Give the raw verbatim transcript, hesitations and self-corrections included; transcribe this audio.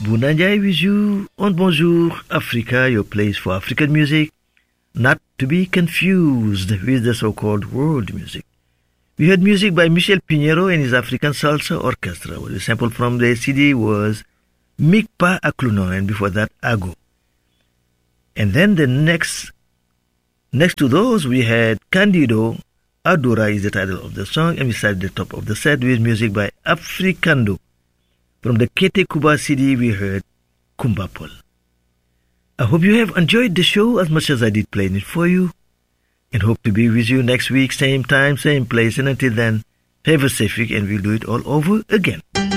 Bunanjai with you on Bonjour Africa, your place for African music, not to be confused with the so-called world music. We heard music by Michel Pinheiro and his African Salsa Orchestra. Well, the sample from the C D was Mikpa Aklunon, and before that, Ago. And then the next, next to those, we had Candido, Adora is the title of the song, and we started the top of the set with music by Africando. From the Kete Kuba C D, we heard Kumbapol. I hope you have enjoyed the show as much as I did playing it for you, and hope to be with you next week, same time, same place. And until then, have a safe week, and we'll do it all over again.